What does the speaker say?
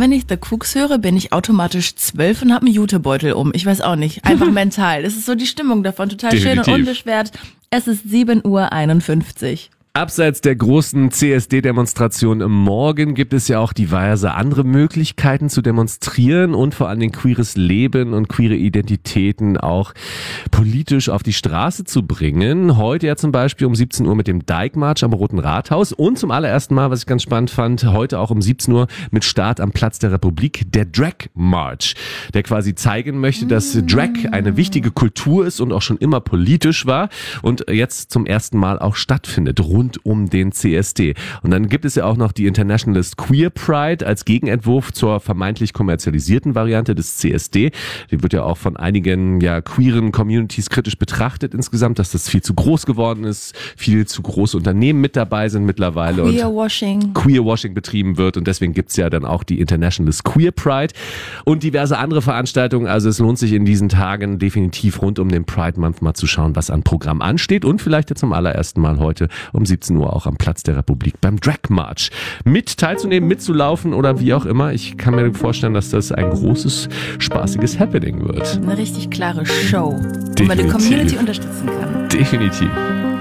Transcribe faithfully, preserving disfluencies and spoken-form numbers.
wenn ich The Cooks höre, bin ich automatisch zwölf und habe einen Jutebeutel um. Ich weiß auch nicht. Einfach mental. Das ist so die Stimmung davon. Total Definitiv. Schön und unbeschwert. Es ist sieben Uhr einundfünfzig. Abseits der großen C S D-Demonstration im Morgen gibt es ja auch diverse andere Möglichkeiten zu demonstrieren und vor allem queeres Leben und queere Identitäten auch politisch auf die Straße zu bringen. Heute ja zum Beispiel um siebzehn Uhr mit dem Dyke March am Roten Rathaus und zum allerersten Mal, was ich ganz spannend fand, heute auch um siebzehn Uhr mit Start am Platz der Republik, der Drag March, der quasi zeigen möchte, dass Drag eine wichtige Kultur ist und auch schon immer politisch war und jetzt zum ersten Mal auch stattfindet, rund um den C S D. Und dann gibt es ja auch noch die Internationalist Queer Pride als Gegenentwurf zur vermeintlich kommerzialisierten Variante des C S D. Die wird ja auch von einigen ja queeren Communities kritisch betrachtet insgesamt, dass das viel zu groß geworden ist, viel zu große Unternehmen mit dabei sind mittlerweile Queerwashing. und Queerwashing betrieben wird und deswegen gibt's ja dann auch die Internationalist Queer Pride und diverse andere Veranstaltungen. Also es lohnt sich in diesen Tagen definitiv rund um den Pride Month mal zu schauen, was an Programm ansteht und vielleicht jetzt zum allerersten Mal heute um siebzehn Uhr auch am Platz der Republik beim Drag March mit teilzunehmen, mitzulaufen oder wie auch immer. Ich kann mir vorstellen, dass das ein großes, spaßiges Happening wird. Eine richtig klare Show, wo Definitiv. man die Community unterstützen kann. Definitiv.